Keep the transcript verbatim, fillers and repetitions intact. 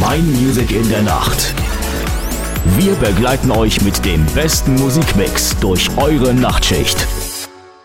My Music in der Nacht. Wir begleiten euch mit dem besten Musikmix durch eure Nachtschicht.